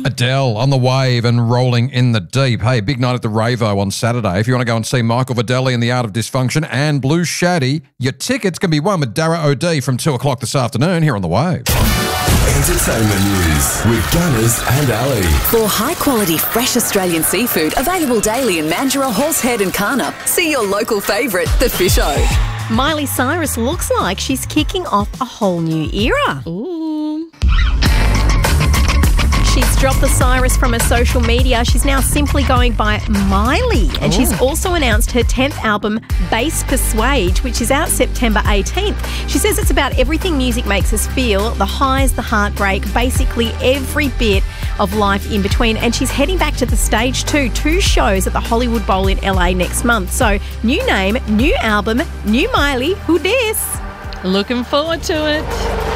Adele on the wave and rolling in the deep. Hey, big night at the Ravo on Saturday. If you want to go and see Michael Videlli and the Art of Dysfunction and Blue Shaddy, your tickets can be won with Dara O'D from 2 o'clock this afternoon here on the wave. Entertainment news with Gunners and Ali. For high-quality, fresh Australian seafood available daily in Mandurah, Horsehead and Karnup, see your local favourite, The Fish O. Miley Cyrus looks like she's kicking off a whole new era. Ooh. She's dropped the Cyrus from her social media. She's now simply going by Miley. And she's also announced her 10th album, Bass Persuade, which is out September 18th. She says it's about everything music makes us feel, the highs, the heartbreak, basically every bit of life in between. And she's heading back to the stage too. 2 shows at the Hollywood Bowl in LA next month. So new name, new album, new Miley. Who dis? Looking forward to it.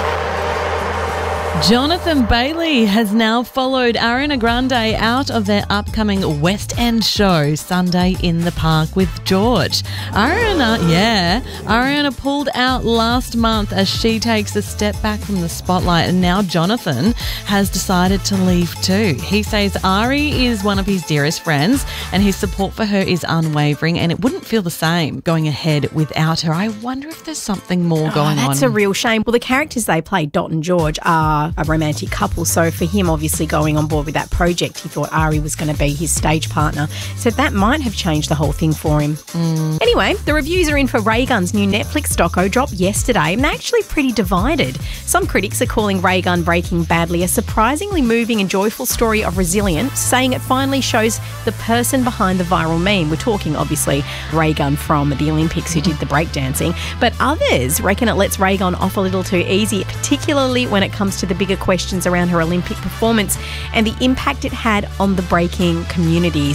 Jonathan Bailey has now followed Ariana Grande out of their upcoming West End show, Sunday in the Park with George. Ariana pulled out last month as she takes a step back from the spotlight, and now Jonathan has decided to leave too. He says Ari is one of his dearest friends and his support for her is unwavering, and it wouldn't feel the same going ahead without her. I wonder if there's something more going on. That's a real shame. Well, the characters they play, Dot and George, are a romantic couple. So for him, obviously going on board with that project, he thought Ari was going to be his stage partner. So that might have changed the whole thing for him. Anyway, the reviews are in for Ray Gun's new Netflix doco dropped yesterday, and they're actually pretty divided. Some critics are calling Ray Gun Breaking Badly a surprisingly moving and joyful story of resilience, saying it finally shows the person behind the viral meme. We're talking, obviously, Ray Gun from the Olympics who did the breakdancing. But others reckon it lets Ray Gun off a little too easy, particularly when it comes to the bigger questions around her Olympic performance and the impact it had on the breaking community.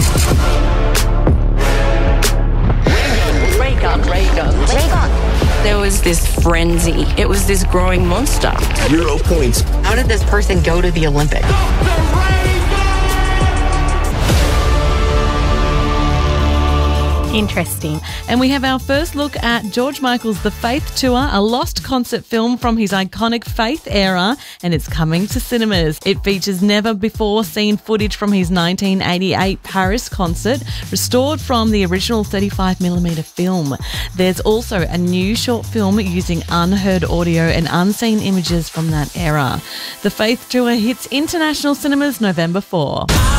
Ray Gun. There was this frenzy. It was this growing monster. 0 points. How did this person go to the Olympics? Interesting. And we have our first look at George Michael's The Faith Tour, a lost concert film from his iconic Faith era, and it's coming to cinemas. It features never-before-seen footage from his 1988 Paris concert, restored from the original 35mm film. There's also a new short film using unheard audio and unseen images from that era. The Faith Tour hits international cinemas November 4.